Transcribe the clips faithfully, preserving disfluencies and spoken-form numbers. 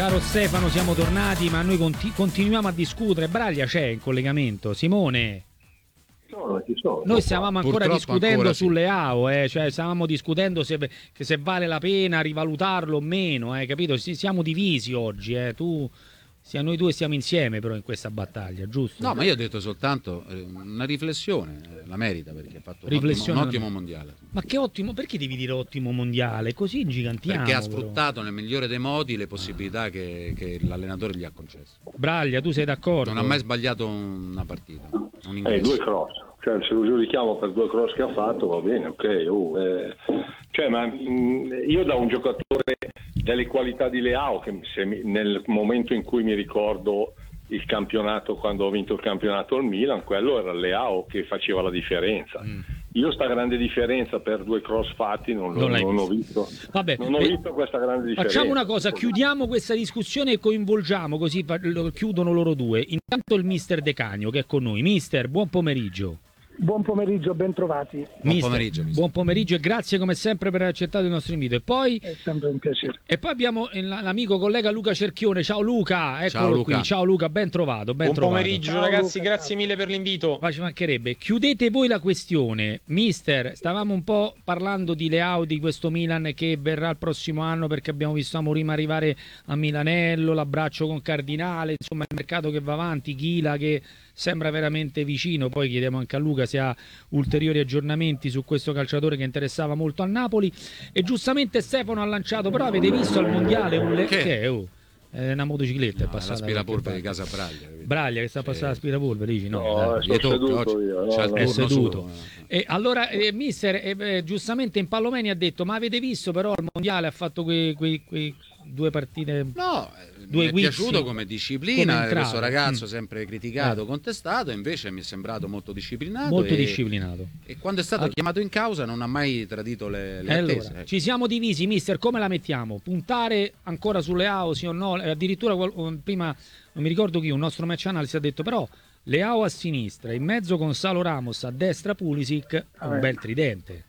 Caro Stefano, siamo tornati, ma noi conti- continuiamo a discutere. Braglia c'è in collegamento. Simone. Sono, ci sono. Noi stavamo ancora Purtroppo discutendo ancora, sulle sì. A O, eh, cioè stavamo discutendo se, che se vale la pena rivalutarlo o meno, eh, capito? Si, siamo divisi oggi, eh. Tu, sia noi due stiamo insieme però in questa battaglia, giusto? No, ma io ho detto soltanto eh, una riflessione, eh, la merita perché ha fatto un ottimo, Riflessione, un ottimo mondiale. Ma che ottimo, perché devi dire ottimo mondiale? Così ingigantiamo. Perché ha però. sfruttato nel migliore dei modi le possibilità che, che l'allenatore gli ha concesso. Braglia, tu sei d'accordo? Non ha mai sbagliato una partita. Un Eh, ingresso. due cross, cioè se lo giudichiamo per due cross che ha fatto va bene, ok. Oh, eh. Cioè, ma mh, io da un giocatore delle qualità di Leao, che se mi- nel momento in cui mi ricordo il campionato, quando ho vinto il campionato al Milan, quello era Leao che faceva la differenza. Mm. Io sta grande differenza per due cross fatti non, Non non, l'hai non ho visto. visto. Vabbè, non ho eh, visto questa grande differenza. Facciamo una cosa, chiudiamo questa discussione e coinvolgiamo, così fa- lo- chiudono loro due. Intanto il mister De Canio che è con noi. Mister, buon pomeriggio. Buon pomeriggio, ben trovati. Buon Mister, pomeriggio, mister. buon pomeriggio e grazie come sempre per aver accettato il nostro invito. E poi, È sempre un piacere. e poi abbiamo l- l'amico collega Luca Cerchione. Ciao Luca, eccolo Ciao, Luca. qui. Ciao Luca, ben trovato. Ben Buon trovato. pomeriggio Ciao, ragazzi, Luca. grazie mille per l'invito. Ma ci mancherebbe. Chiudete voi la questione. Mister, stavamo un po' parlando di Leao, di questo Milan che verrà il prossimo anno perché abbiamo visto Amorim arrivare a Milanello, l'abbraccio con Cardinale, insomma il mercato che va avanti, Chila che sembra veramente vicino. Poi chiediamo anche a Luca se ha ulteriori aggiornamenti su questo calciatore che interessava molto al Napoli. E giustamente Stefano ha lanciato, però avete visto al mondiale un le- Che? che è? Oh? È una motocicletta, è No, passata. l'aspirapolvere di da qualche casa Braglia. parte. Braglia che sta passando l'aspirapolvere, dici? No, No, dai. sono Gli tocca, seduto oggi io, no, c'ha il no. È turno seduto. suo. E allora, eh, mister, eh, eh, giustamente in Pallomeni ha detto: ma avete visto però al mondiale ha fatto quei, quei- quei due partite. No, eh, Due mi è guizzi. piaciuto come disciplina, Come entrata. questo ragazzo Mm. sempre criticato, Eh. contestato, invece mi è sembrato molto disciplinato. Molto e, disciplinato. E quando è stato All- chiamato in causa non ha mai tradito le, le E attese. allora, eh. ci siamo divisi, mister, come la mettiamo? Puntare ancora sulle A O, sì o no? Eh, Addirittura qual- prima, non mi ricordo chi, un nostro match analyst ha detto però le A O a sinistra, in mezzo Gonzalo Ramos, a destra Pulisic, è un Vabbè. bel tridente.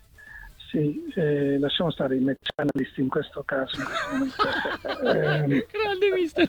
Sì, eh, lasciamo stare i match analyst in questo caso. In questo momento. Eh, Grande mister.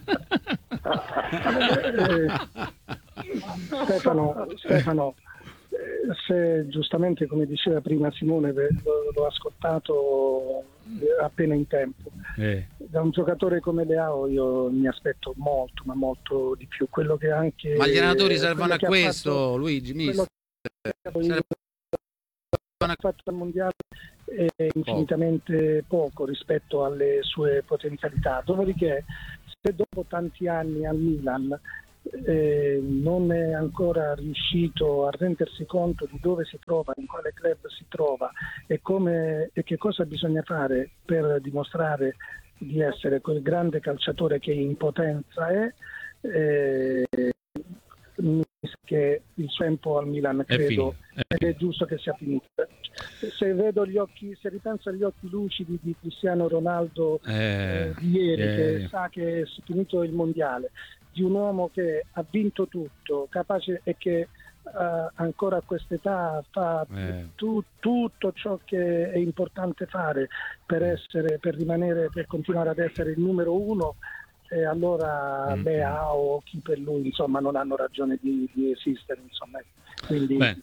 eh, Stefano, Stefano eh, se giustamente come diceva prima Simone, ve- l'ho, l'ho ascoltato eh, appena in tempo. Eh. Da un giocatore come Leao io mi aspetto molto, ma molto di più. Quello che anche Ma gli allenatori quello servono a che ha questo, fatto- Luigi, quello mister. che ha servono fatto al mondiale è infinitamente poco rispetto alle sue potenzialità. Dopodiché, se dopo tanti anni al Milan eh, non è ancora riuscito a rendersi conto di dove si trova, in quale club si trova e, come, e che cosa bisogna fare per dimostrare di essere quel grande calciatore che in potenza è, eh, mi sa che il suo tempo al Milan È credo finito, è ed è giusto che sia finito. Se vedo gli occhi, se ripenso agli occhi lucidi di Cristiano Ronaldo Eh, eh, di ieri, eh. che sa che è finito il mondiale, di un uomo che ha vinto tutto, capace e che eh, ancora a quest'età fa Eh. tu- tutto ciò che è importante fare per essere, per rimanere, per continuare ad essere il numero uno. E allora Mm. Leao o chi per lui insomma non hanno ragione di, di esistere, insomma. Quindi Beh.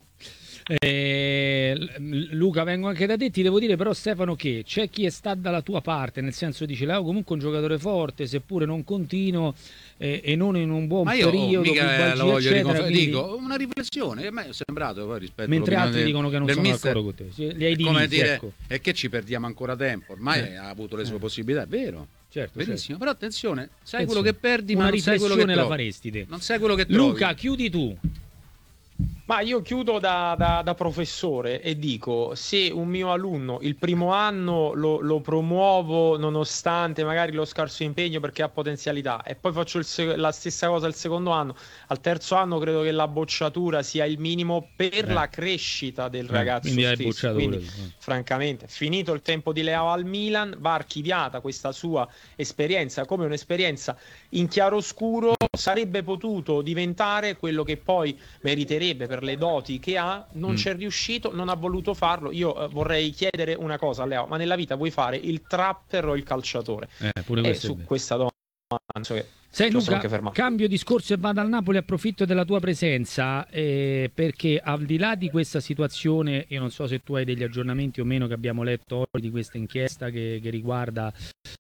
Eh, L- Luca, vengo anche da te, ti devo dire però Stefano che c'è chi sta dalla tua parte, nel senso dice Leao comunque un giocatore forte, seppure non continuo eh, e non in un buon Ma io periodo, mica Bubalgia, la voglio eccetera, riconfer- quindi- dico una riflessione, a me è sembrato poi rispetto mentre all'opinione altri del- dicono che non del sono mister, d'accordo con te. Sì, li hai è come divisi, dire ecco. è che ci perdiamo ancora tempo, ormai Eh. ha avuto le sue Eh. possibilità, è vero. Certo, Benissimo, certo. però attenzione, sai Attenzione. quello che perdi, ma Una non sai quello che riflessione la trovi. faresti te. Non sai quello che trovi. Luca, chiudi tu. Ma io chiudo da, da- da professore e dico, se un mio alunno il primo anno lo, lo promuovo nonostante magari lo scarso impegno perché ha potenzialità e poi faccio il sec- la stessa cosa il secondo anno, al terzo anno credo che la bocciatura sia il minimo per Eh. la crescita del Eh, ragazzo quindi hai stesso. bocciato Quindi, pure tu, eh. francamente, finito il tempo di Leao al Milan, va archiviata questa sua esperienza come un'esperienza in chiaroscuro, sarebbe potuto diventare quello che poi meriterebbe per le doti che ha, non Mm. c'è riuscito, non ha voluto farlo. Io eh, vorrei chiedere una cosa a Leo, ma nella vita vuoi fare il trapper o il calciatore? Eh, pure E questo è su vero. questa domanda penso che Sei ci possiamo Luca, anche fermare. cambio discorso e vado al Napoli, approfitto della tua presenza eh, perché al di là di questa situazione, io non so se tu hai degli aggiornamenti o meno che abbiamo letto oggi di questa inchiesta che, che riguarda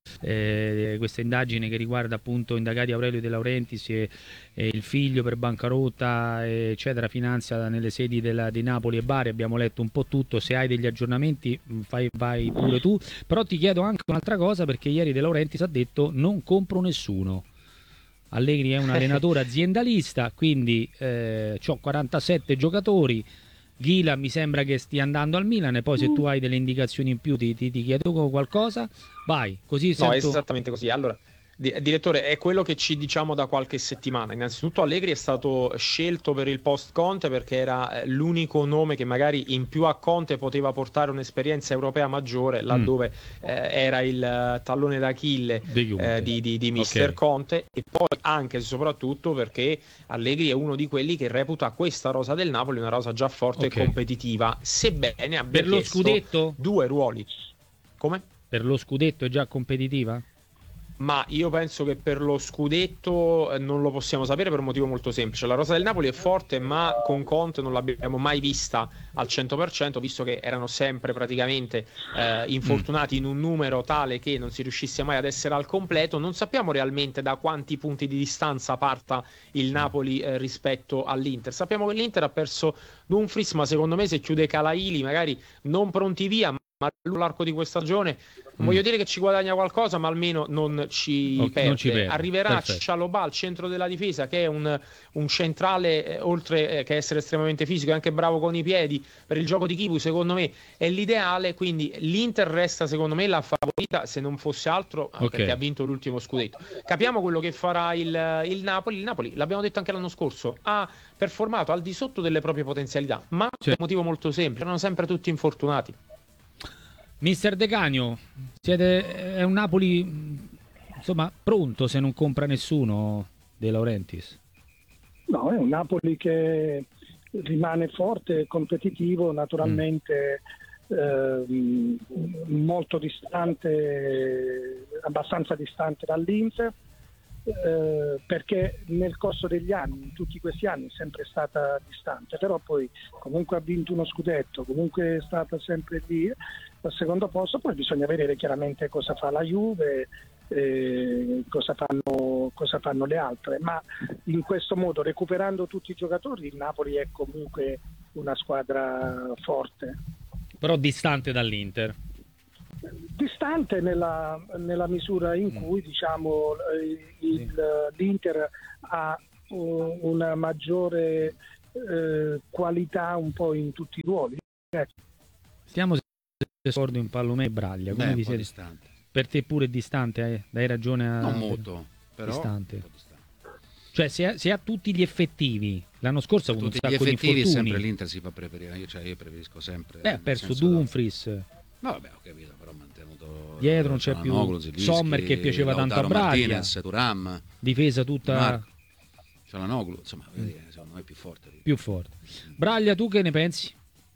eh, questa indagine che riguarda appunto indagati Aurelio De Laurentiis e, e il figlio per bancarotta eccetera, finanzia nelle sedi della, di Napoli e Bari, abbiamo letto un po' tutto, se hai degli aggiornamenti fai, vai pure tu, però ti chiedo anche un'altra cosa perché ieri De Laurentiis ha detto non compro nessuno. Allegri è un allenatore aziendalista, quindi eh, ho quarantasette giocatori, Ghila mi sembra che stia andando al Milan e poi se tu hai delle indicazioni in più ti, ti, ti chiedo qualcosa, vai, così No, sento... è esattamente così. Allora, di- direttore, è quello che ci diciamo da qualche settimana. Innanzitutto Allegri è stato scelto per il post Conte perché era eh, l'unico nome che magari in più a Conte poteva portare un'esperienza europea maggiore, laddove eh, era il eh, tallone d'Achille Di Conte. eh, di, di, di mister Ok. Conte, e poi anche e soprattutto perché Allegri è uno di quelli che reputa questa rosa del Napoli una rosa già forte Ok. e competitiva, sebbene abbia Per lo chiesto scudetto? due ruoli. Come? Per lo scudetto è già competitiva? Ma io penso che per lo scudetto eh, non lo possiamo sapere per un motivo molto semplice. La rosa del Napoli è forte, ma con Conte non l'abbiamo mai vista al cento per cento, visto che erano sempre praticamente eh, infortunati in un numero tale che non si riuscisse mai ad essere al completo. Non sappiamo realmente da quanti punti di distanza parta il Napoli eh, rispetto all'Inter. Sappiamo che l'Inter ha perso Dumfries, ma secondo me se chiude Calaili, magari non pronti via, ma all'arco di questa stagione non voglio dire che ci guadagna qualcosa, ma almeno non ci, Ok, perde. non ci perde. Arriverà Perfetto. Cialobà al centro della difesa, che è un, un centrale, eh, oltre eh, che essere estremamente fisico, è anche bravo con i piedi. Per il gioco di Kipu, secondo me, è l'ideale. Quindi l'Inter resta, secondo me, la favorita, se non fosse altro, Ok. perché ha vinto l'ultimo scudetto. Capiamo quello che farà il, il Napoli. Il Napoli, l'abbiamo detto anche l'anno scorso, ha performato al di sotto delle proprie potenzialità, ma Sì. per un motivo molto semplice: erano sempre tutti infortunati. Mister De Canio, siete, è un Napoli insomma pronto se non compra nessuno De Laurentiis? No, è un Napoli che rimane forte e competitivo, naturalmente ehm, molto distante, abbastanza distante dall'Inter, eh, perché nel corso degli anni, in tutti questi anni, è sempre stata distante, però poi comunque ha vinto uno scudetto, comunque è stata sempre lì al secondo posto. Poi bisogna vedere chiaramente cosa fa la Juve, eh, cosa fanno, cosa fanno le altre, ma in questo modo, recuperando tutti i giocatori, il Napoli è comunque una squadra forte. Però distante dall'Inter. Distante nella, nella misura in cui diciamo eh, il, l'Inter ha uh, una maggiore eh, qualità un po' in tutti i ruoli. Ecco. Stiamo d'accordo in Pallomè e Braglia, come Beh, vi un po' siete? distante. Per te pure è distante, eh? Dai ragione a... Non molto, però Distante. un po' distante. Cioè se ha, se ha tutti gli effettivi, l'anno scorso ha avuto un Tutti gli sacco di effettivi infortuni. sempre l'Inter si fa preferire. Io, cioè, io preferisco sempre. Beh, ha nel perso senso da- Dumfries, No, vabbè, ho capito, però ha mantenuto. Dietro non c'è più Cialanoglu, Zilinski, Sommer che piaceva tanto a Lautaro Braglia. Martinez, Thuram, difesa tutta Marco, Cialanoglu, insomma, vedi, secondo me è più forte. più forte. Braglia, tu che ne pensi?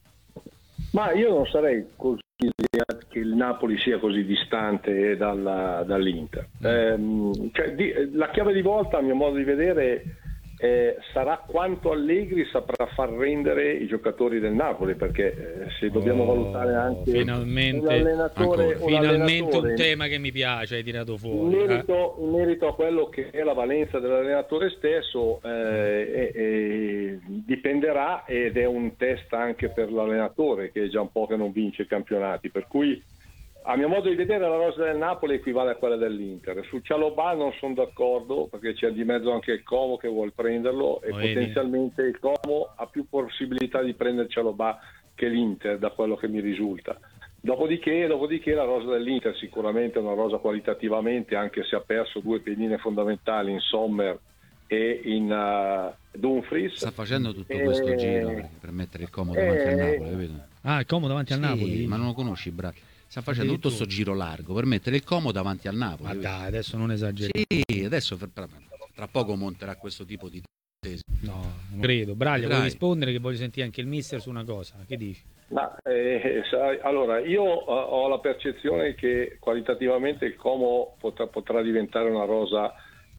Ma io non sarei così che il Napoli sia così distante dalla- dall'Inter. Ehm, cioè, di- la chiave di volta, a mio modo di vedere, eh, sarà quanto Allegri saprà far rendere i giocatori del Napoli, perché eh, se dobbiamo Oh, valutare anche finalmente- un allenatore, ancora. un Finalmente allenatore un tema che mi piace hai tirato in fuori. eh. merito, in merito a quello che è la valenza dell'allenatore stesso, eh, eh, eh, dipenderà, ed è un test anche per l'allenatore che è già un po' che non vince i campionati, per cui a mio modo di vedere la rosa del Napoli equivale a quella dell'Inter. Su Cialobà non sono d'accordo, perché c'è di mezzo anche il Como che vuol prenderlo e Lo vedi? potenzialmente il Como ha più possibilità di prendere Cialobà che l'Inter, da quello che mi risulta. Dopodiché, dopodiché la rosa dell'Inter sicuramente è una rosa qualitativamente, anche se ha perso due pedine fondamentali in Sommer e in uh, Dumfries. Sta facendo tutto Eh, questo giro per, per mettere il Como eh, davanti al Napoli, capito? Ah, il Como davanti al Sì, Napoli. ma non lo conosci, Bracchi? Sta facendo tutto Addirittura. sto giro largo per mettere il Como davanti al Napoli. Ma capito? dai, adesso non esageri. Sì, adesso tra, tra poco monterà questo tipo di No, non credo. Braglia, Dai. vuoi rispondere che voglio sentire anche il mister su una cosa? Che dici? Ma, eh, sai, allora, io eh, ho la percezione che qualitativamente il Como potrà, potrà diventare una rosa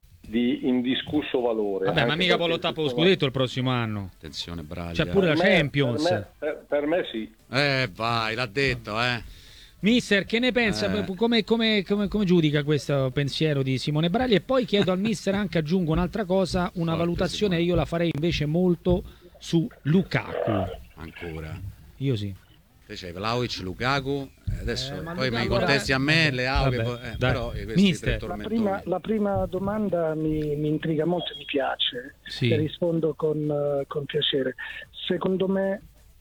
di indiscusso valore. Vabbè, ma anche mica può perché lottare per lo insomma, scudetto il prossimo anno. Attenzione, Braglia. C'è pure la per me- Champions. Per me, per- per me sì. Eh, vai, l'ha detto, eh. Mister, che ne pensa? Eh. Come, come- come- come giudica questo pensiero di Simone Braglia? E poi chiedo al mister anche, aggiungo un'altra cosa, una Forte, valutazione, Simone. io la farei invece molto su Lukaku. Ancora. Io sì. Te c'hai Vlahovic, Lukaku, eh, adesso Eh, ma poi Lukaku- mi contesti a me, le aughe, Vabbè, poi- eh, dai. però eh, questi Mister. tre La tormentoni. prima, la prima domanda mi, mi intriga molto e mi piace, Sì. e rispondo con, eh, con piacere. Secondo me,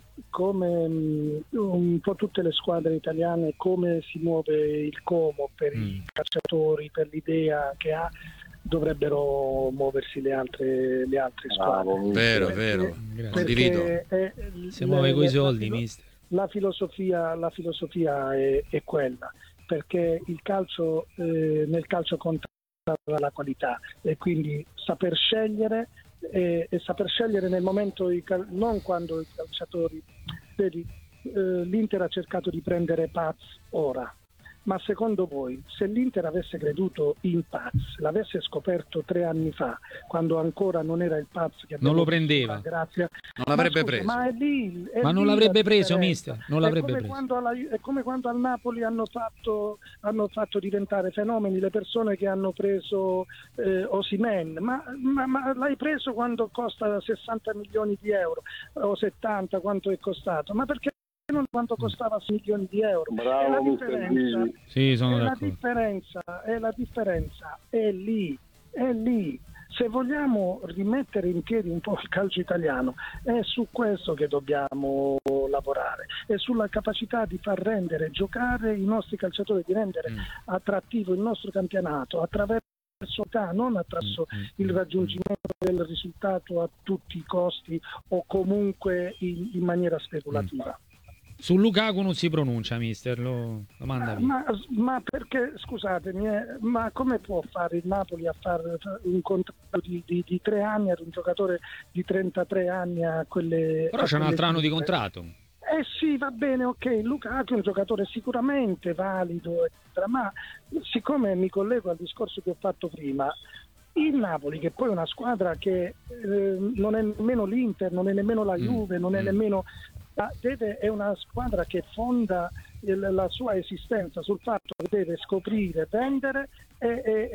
come mh, un po' tutte le squadre italiane, come si muove il Como per Mm. i calciatori, per l'idea che ha, dovrebbero muoversi le altre, le altre squadre. Bravo, Vero, Perché- vero, Grazie. condivido. perché è- Si le- muove coi la- soldi, la- mister. La filosofia, la filosofia è, è quella, perché il calcio, eh, nel calcio conta la qualità e quindi saper scegliere e, e saper scegliere nel momento, i cal- non quando i calciatori, vedi, eh, l'Inter ha cercato di prendere Paz ora. Ma secondo voi, se l'Inter avesse creduto in Paz, l'avesse scoperto tre anni fa, quando ancora non era il Paz che Non lo abbiamo prendeva. visto, grazie. Non l'avrebbe Ma scusa, preso. Ma, è lì, è Ma non lì l'avrebbe la preso, differenza. mister, non l'avrebbe è come preso. Quando alla, è come quando al Napoli hanno fatto, hanno fatto diventare fenomeni le persone che hanno preso eh, Osimhen, ma, ma, ma l'hai preso quando costa sessanta milioni di euro o settanta, quanto è costato? Ma perché non quanto costava sei milioni di euro? Bravo, è la mister differenza, Gigi. Sì, sono è la d'accordo. differenza, è la differenza, è lì, è lì. Se vogliamo rimettere in piedi un po' il calcio italiano, è su questo che dobbiamo lavorare, è sulla capacità di far rendere, giocare i nostri calciatori, di rendere Mm. attrattivo il nostro campionato attraverso età, non attraverso Mm, mm, il mm. raggiungimento del risultato a tutti i costi o comunque in, in maniera speculativa. Su Lukaku non si pronuncia, mister, lo, lo manda via. Ma, ma perché, scusatemi, eh, ma come può fare il Napoli a fare un contratto di, di, di tre anni ad un giocatore di trentatré anni a quelle... Però a c'è un quelle altro anno di cifre? contratto. Eh sì, va bene, ok, Lukaku è un giocatore sicuramente valido, eccetera, ma siccome mi collego al discorso che ho fatto prima, il Napoli, che poi è una squadra che eh, non è nemmeno l'Inter, non è nemmeno la Juve, non è mm. nemmeno... ma deve, è una squadra che fonda il, la sua esistenza sul fatto che deve scoprire, vendere e, e,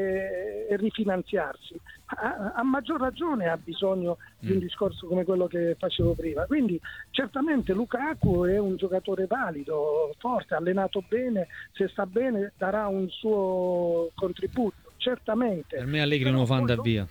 e, e rifinanziarsi. A, a maggior ragione ha bisogno di un Mm. discorso come quello che facevo prima. Quindi certamente Lukaku è un giocatore valido, forte, allenato bene, se sta bene darà un suo contributo, certamente. Per me Allegri Però non lo fa poi andare do- via.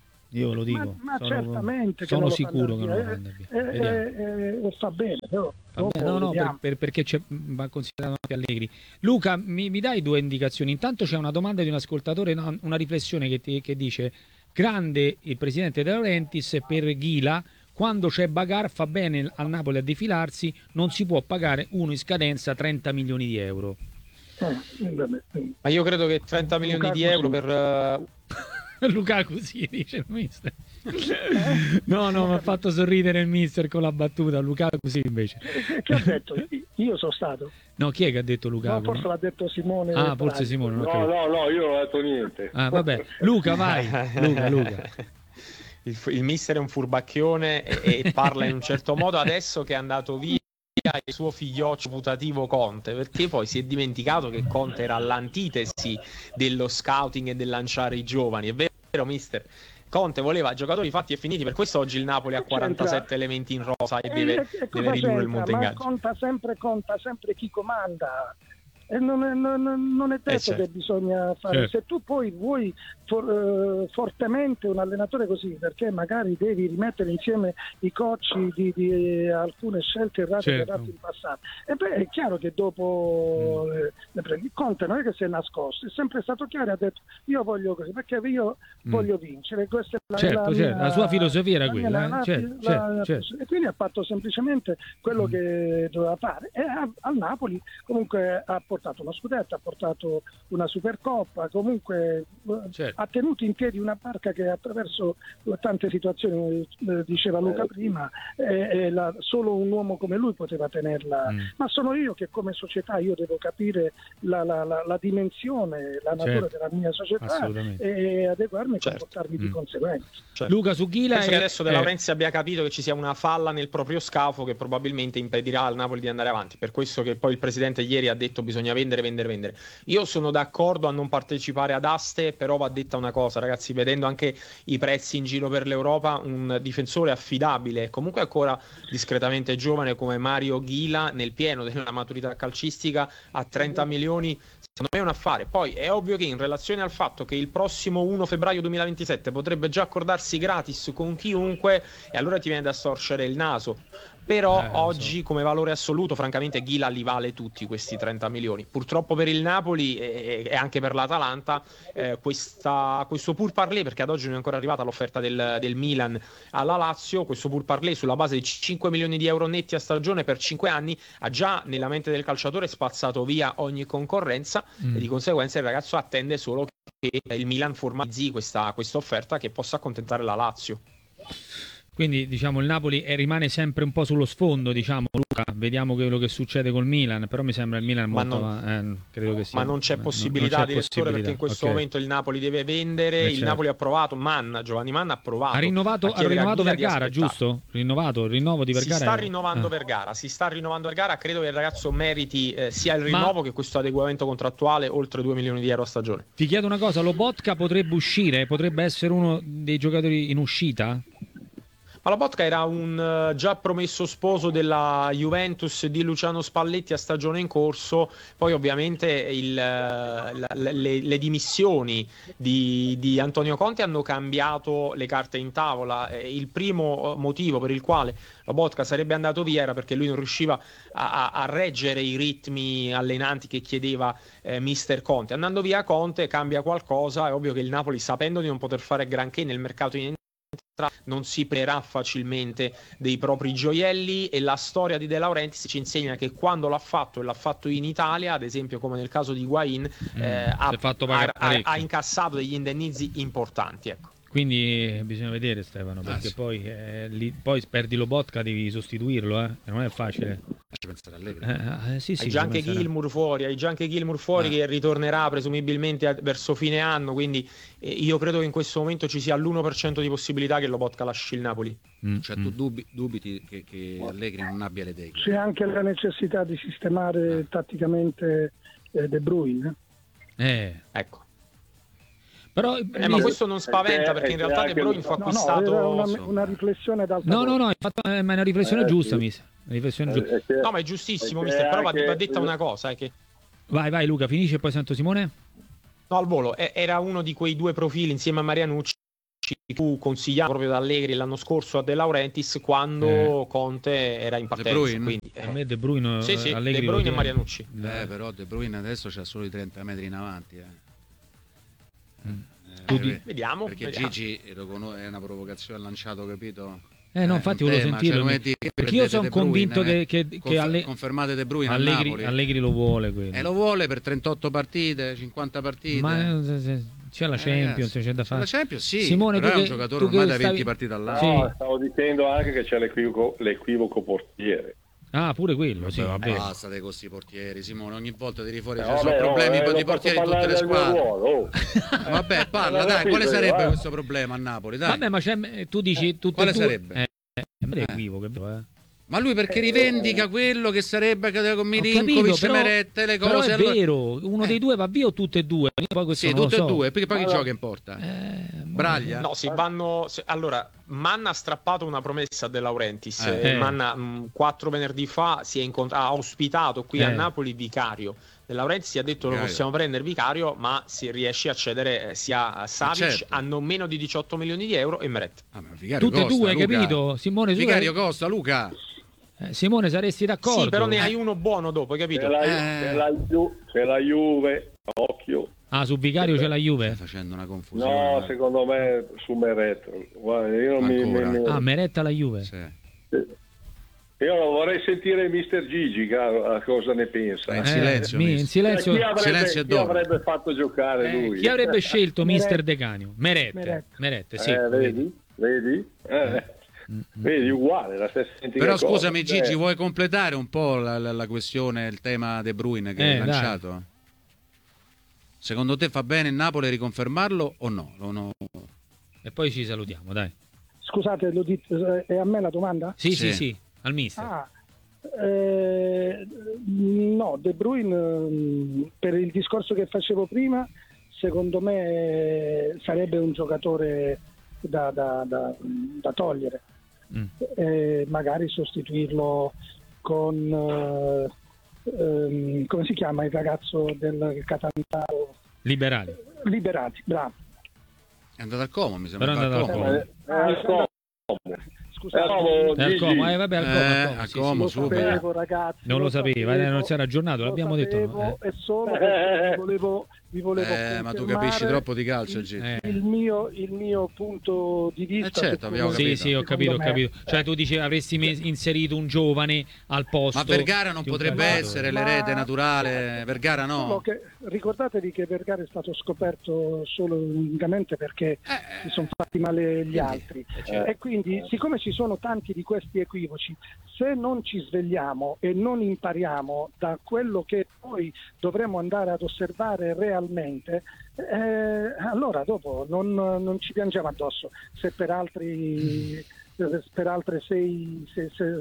Io lo dico. Ma, ma sono, certamente che sono non lo sicuro che fanno non lo via. fa andare via. Eh, Vediamo. eh, eh, fa bene, però Va dopo bene, no, no, per- vediamo. per- perché c'è, va considerato anche Allegri. Luca, mi, mi dai due indicazioni? Intanto c'è una domanda di un ascoltatore, no, una riflessione che, ti- che dice: grande il presidente De Laurentiis per Ghila, quando c'è Bagar fa bene al Napoli a defilarsi, non si può pagare uno in scadenza trenta milioni di euro. Eh, vabbè. Ma io credo che trenta milioni Lukaku di euro sì. per... eh, Lukaku sì, dice il mister. No, no, mi ha fatto sorridere il mister con la battuta. Lukaku sì, invece. Che, che ho detto? Io sono stato. No, chi è che ha detto No, Lukaku? forse l'ha detto Simone. Ah, forse Braghi. Simone. non No, credo. no, no, io non ho detto niente. Ah, vabbè. Luca, vai. Luca, Luca. Il, il mister è un furbacchione e, e parla in un certo modo adesso che è andato via il suo figlioccio putativo Conte, perché poi si è dimenticato che Conte era l'antitesi dello scouting e del lanciare i giovani. È vero, mister? Conte voleva giocatori fatti e finiti, per questo oggi il Napoli ha quarantasette elementi in rosa e deve, E- e cosa deve ridurre il c'entra? monte Ma ingaggio. conta sempre, conta sempre chi comanda. E non è, non, non è detto certo. che bisogna fare. Certo. Se tu poi vuoi for- eh, fortemente un allenatore così, perché magari devi rimettere insieme i cocci di, di alcune scelte errate Certo. che hai fatto in passato, e beh, è chiaro che dopo Mm. eh, le prendi. Conte non è che si è nascosto, è sempre stato chiaro e ha detto io voglio così, perché io Mm. voglio vincere. Questa è la, Certo, la, certo, mia- la sua filosofia era la mia- quella, eh? la- Certo, la- certo, certo. E quindi ha fatto semplicemente quello Mm. che doveva fare, e a- al Napoli comunque ha portato portato uno scudetto, ha portato una Supercoppa, comunque certo. ha tenuto in piedi una barca che attraverso tante situazioni, eh, diceva Luca prima, eh, eh, la, solo un uomo come lui poteva tenerla, mm. ma sono io che come società io devo capire la, la, la, la dimensione, la natura certo. della mia società e adeguarmi e certo. comportarmi mm. di conseguenza. Certo. Luca su Ghila penso è... che adesso De eh. Laurentiis abbia capito che ci sia una falla nel proprio scafo che probabilmente impedirà al Napoli di andare avanti, per questo che poi il presidente ieri ha detto bisogna vendere, vendere, vendere. Io sono d'accordo a non partecipare ad aste, però va detta una cosa, ragazzi, vedendo anche i prezzi in giro per l'Europa, un difensore affidabile, comunque ancora discretamente giovane come Mario Ghila, nel pieno della maturità calcistica, a trenta milioni secondo me è un affare. Poi è ovvio che in relazione al fatto che il prossimo primo febbraio duemilaventisette potrebbe già accordarsi gratis con chiunque, e allora ti viene da storcere il naso. Però eh, oggi so. come valore assoluto francamente Ghila li vale tutti questi trenta milioni. Purtroppo per il Napoli e, e anche per l'Atalanta eh, questa, questo pur parlé, perché ad oggi non è ancora arrivata l'offerta del, del Milan alla Lazio, questo pur parlé sulla base di cinque milioni di euro netti a stagione per cinque anni ha già nella mente del calciatore spazzato via ogni concorrenza mm. e di conseguenza il ragazzo attende solo che il Milan formalizzi questa, questa offerta che possa accontentare la Lazio. Quindi diciamo il Napoli è, rimane sempre un po' sullo sfondo, diciamo. Luca, vediamo quello che succede col Milan, però mi sembra il Milan ma molto non, eh, credo che sia, ma non c'è possibilità non c'è direttore possibilità. Perché in questo okay. momento il Napoli deve vendere, eh, il certo. Napoli ha provato, Manna, Giovanni Manna ha provato ha rinnovato, ha rinnovato Vergara, giusto? Rinnovato, il rinnovo di Vergara si sta è... rinnovando ah. Vergara si sta rinnovando Vergara, credo che il ragazzo meriti eh, sia il rinnovo ma... che questo adeguamento contrattuale oltre due milioni di euro a stagione. Ti chiedo una cosa, Lobotka potrebbe uscire, potrebbe essere uno dei giocatori in uscita? Ma Lobotka era un uh, già promesso sposo della Juventus di Luciano Spalletti a stagione in corso, poi ovviamente il, uh, la, le, le dimissioni di, di Antonio Conte hanno cambiato le carte in tavola. Eh, il primo motivo per il quale Lobotka sarebbe andato via era perché lui non riusciva a, a, a reggere i ritmi allenanti che chiedeva eh, mister Conte. Andando via Conte cambia qualcosa, è ovvio che il Napoli, sapendo di non poter fare granché nel mercato in non si preerà facilmente dei propri gioielli, e la storia di De Laurentiis ci insegna che quando l'ha fatto e l'ha fatto in Italia, ad esempio come nel caso di Higuaín, mm, eh, ha, ha, ha incassato degli indennizi importanti, ecco. Quindi bisogna vedere, Stefano, perché ah, sì. poi, eh, lì, poi perdi Lobotka, devi sostituirlo, eh? non è facile. Eh, eh, sì, sì, hai già anche Gilmour fuori, hai già anche Gilmour fuori eh. che ritornerà presumibilmente a, verso fine anno, quindi eh, io credo che in questo momento ci sia l'uno per cento di possibilità che Lobotka lasci il Napoli. Mm. Cioè tu dubi, dubiti che, che Allegri non abbia le idee? C'è anche la necessità di sistemare eh. tatticamente eh, De Bruyne. Eh. Ecco. Però, eh, ma questo non spaventa, perché in realtà De Bruyne fu acquistato. No, no, una, una riflessione ad alta No, no, no, infatti, eh, ma è una riflessione eh, giusta, sì. mister. Una riflessione giusta. Eh, no, ma è giustissimo, mister, però va, va detta una cosa, è che... Vai, vai Luca, finisce e poi sento Simone. No, al volo, era uno di quei due profili insieme a Marianucci che fu consigliato proprio da Allegri l'anno scorso a De Laurentiis quando eh. Conte era in partenza. Quindi, eh. A me De Bruyne, sì, sì, Allegri De Bruyne e Marianucci. Eh, però De Bruyne adesso c'ha solo i trenta metri in avanti, eh. Mm. Eh, di... Vediamo. Perché vediamo. Gigi è una provocazione lanciato, capito? Eh no, infatti volevo sentirlo, cioè, metti, perché io sono convinto che, che, che Confer- alle... confermate De Bruyne Allegri, a Napoli. Allegri lo vuole, quindi. E lo vuole per trentotto partite, cinquanta partite. Ma c'è la Champions, eh, c'è da fare. La Champions, sì. Simone, però tu è un che, giocatore tu ormai da stavi... venti partite all'anno. No, sì. stavo dicendo anche che c'è l'equivoco, l'equivoco portiere. Ah, pure quello, sì, vabbè. Basta con questi portieri, Simone, ogni volta tiri fuori, eh, ci sono problemi oh, con eh, i portieri di tutte le squadre. Oh. Vabbè, parla, dai, quale sarebbe questo problema a Napoli? Dai. Vabbè, ma c'è, tu dici tutte quale e due... sarebbe? Eh, è equivoco, eh. Ma lui perché rivendica quello che sarebbe con Milinkovic, Meret, le cose. Però è allora... vero, uno eh. dei due va via o tutte e due? Poi sì, tutte so. e due, perché poi chi allora... gioca in porta? Eh, Braglia? No, si vanno... Allora, Manna ha strappato una promessa a De Laurentiis. Eh. Manna mh, quattro venerdì fa si è incont- ha ospitato qui eh. a Napoli Vicario. De Laurentiis ha detto che lo possiamo prendere Vicario, ma si riesce a cedere sia a Savic certo. a non meno di diciotto milioni di euro e Meret. Ah, ma Vicario tutte e due, Luca. capito? Simone, Vicario hai... costa, Luca. Eh, Simone, saresti d'accordo? Sì, però ne hai uno buono dopo, hai capito? C'è la, eh. c'è la, Ju- c'è la Juve, occhio. Ah, su Vicario c'è la Juve? Stai facendo una confusione. No, secondo me su Meret. Guarda, io mi, mi, mi... Ah, Meret alla Juve? Sì. Sì. Io vorrei sentire mister Gigi a cosa ne pensa. Eh, in silenzio, mi- in silenzio, Chi avrebbe, silenzio e chi dopo. avrebbe fatto giocare eh, lui? chi avrebbe scelto Meret- mister De Canio? Merette, Meret. Merette, sì. Eh, vedi. vedi? Vedi? Eh. Vedi, uguale, la stessa identica Però cosa. scusami Gigi, Eh. vuoi completare un po' la, la- la questione, il tema De Bruyne che Eh, hai dai. lanciato? Secondo te fa bene il Napoli riconfermarlo o no? O no? E poi ci salutiamo, dai. Scusate, lo dite, è a me la domanda? Sì, Sì. sì, sì, al mister. Ah, eh, no, De Bruyne, mm, per il discorso che facevo prima, secondo me eh, sarebbe un giocatore da, da- da- da togliere, Mm. Eh, magari sostituirlo con, eh, ehm, come si chiama il ragazzo del Catanzaro? Liberali. Liberati, bravo. È andato al Como, mi sembra. Però è andato al Como. Como. Eh, è al Como. Scusate, Bravo, È al Gigi. Como, eh, vabbè, al Como, al Eh, Como, al sì, Como, sì. lo subito. sapevo, ragazzi, Non lo sapevo, eh, non si era aggiornato, lo l'abbiamo detto, no? sapevo, Eh. è solo perché vi volevo, vi volevo Eh, ma tu confermare capisci troppo di calcio, Gigi. Eh. il mio, il mio punto di vista. Eh, certo, su abbiamo come- Sì, capito. sì, ho capito, ho secondo me- capito. Cioè tu dicevi avresti mes- inserito un giovane al posto. Ma Vergara non di un potrebbe calciatore. essere Ma- l'erede naturale? Vergara Solo no? che- ricordatevi che Vergara è stato scoperto solo unicamente perché Eh, si sono fatti male gli quindi, altri. eh, certo. E quindi, siccome ci sono tanti di questi equivoci, se non ci svegliamo e non impariamo da quello che poi dovremo andare ad osservare realmente, eh, allora dopo non, non ci piangiamo addosso. Se per altri, eh, per altre sei, se, se,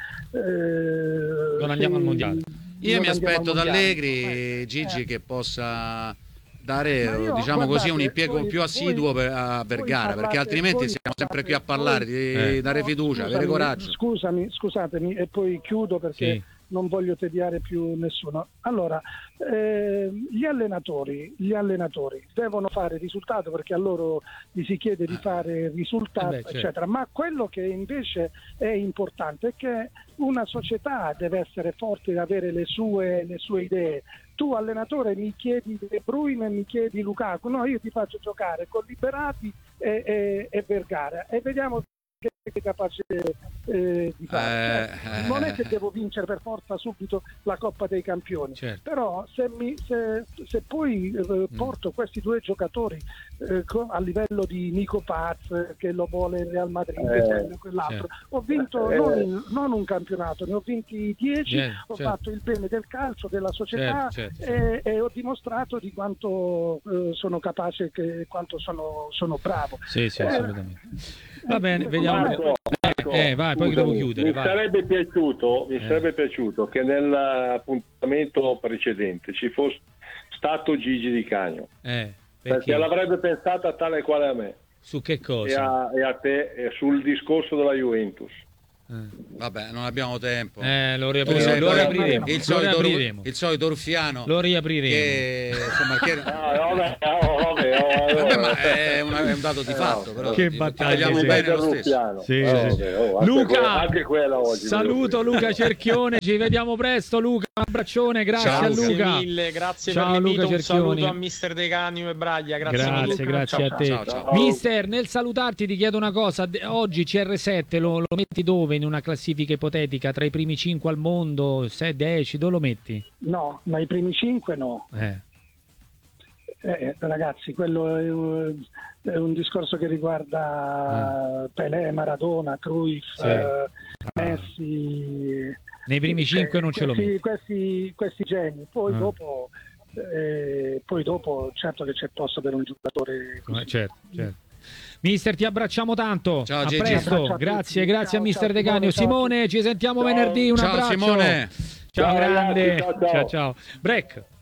eh, Non andiamo al sei- mondiale. Io non mi andiamo aspetto al da mondiale. Allegri, Eh, Gigi, eh. che possa dare, Ma io, diciamo così, guardate, un impiego voi- più assiduo voi- per- a voi Vergara, perché parlate- altrimenti voi siamo sempre qui a parlate- parlare di Eh. dare fiducia, avere Scusami, coraggio. Scusami, scusatemi, e poi chiudo perché Sì. non voglio tediare più nessuno. Allora, eh, gli allenatori, gli allenatori devono fare risultato perché a loro gli si chiede di fare risultato, Eh beh, certo. eccetera. Ma quello che invece è importante è che una società deve essere forte e avere le sue, le sue idee. Tu allenatore mi chiedi De Bruyne e mi chiedi Lukaku, no, io ti faccio giocare con Liberati e, e, e Vergara e vediamo che è capace eh, di fare. Eh, Eh, non è eh. che devo vincere per forza subito la Coppa dei Campioni, Certo. però se, mi, se, se poi eh, porto questi due giocatori eh, co- a livello di Nico Paz eh, che lo vuole il Real Madrid Eh, quello e quell'altro, certo. ho vinto Eh. non, in- non un campionato, ne ho vinti dieci, Certo, ho certo. fatto il bene del calcio, della società Certo, certo, E, e ho dimostrato di quanto eh, sono capace, che quanto sono, sono bravo. Sì, sì, Eh, assolutamente. Va bene, vediamo. Marco, Marco, Eh, vai, poi scusami, devo chiudere, Mi vai. sarebbe piaciuto, mi Eh. sarebbe piaciuto che nell'appuntamento precedente ci fosse stato Gigi Di Canio, Eh, perché perché? l'avrebbe pensata tale e quale a me Su che e cosa? a, e a te e sul discorso della Juventus. Vabbè, non abbiamo tempo. Eh, lo Tu riapriremo. sei Lo poi riapriremo. il Lo solito, ru- riapriremo. il solito ruffiano Lo riapriremo. che, insomma, che- Ah, vabbè, oh, vabbè, oh, Vabbè, oh, ma è, una- è un dato di Eh, fatto, no, però che ti- battaglia ti vogliamo sei. bene lo Bello stesso. ruffiano. Sì, Oh, sì. vabbè, oh, anche Luca, que- anche quella oggi. saluto Luca Cerchione, ci vediamo presto Luca, un abbraccione, grazie Ciao, a Luca. Luca. Grazie mille, grazie Ciao, per l'invito, Luca un Cerchioni. saluto a mister De Canio e Braglia, grazie, Grazie, mille. grazie Ciao, a te. ciao, ciao. Mister, nel salutarti ti chiedo una cosa, De- oggi C R sette lo, lo metti dove in una classifica ipotetica, tra i primi cinque al mondo, sei, dieci, dove lo metti? No, ma i primi cinque no. Eh. Eh, ragazzi, quello è un, è un discorso che riguarda Pelé, Maradona, Cruyff, Sì. eh, Messi. Nei primi cinque non ce lo questi, metti. questi, questi geni. Poi Ah. dopo, eh, poi dopo, certo che c'è posto per un giocatore così. Eh, certo, certo. Mister, ti abbracciamo tanto. Ciao, a Gigi. presto. Abbraccio a Grazie, tutti. grazie Ciao, a Mister ciao, De Canio. Simone, ciao. Simone, ci sentiamo Ciao. venerdì. Un Ciao, abbraccio. Simone. Ciao, Ciao, grande. ragazzi, ciao, ciao. ciao, ciao. Break.